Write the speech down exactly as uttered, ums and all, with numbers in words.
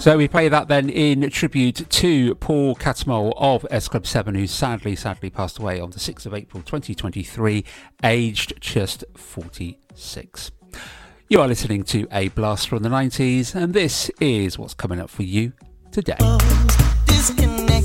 So we play that then in tribute to Paul Cattermole of S Club seven, who sadly, sadly passed away on the sixth of April twenty twenty-three, aged just forty-six. You are listening to A Blast from the nineties, and this is what's coming up for you today. Disconnect.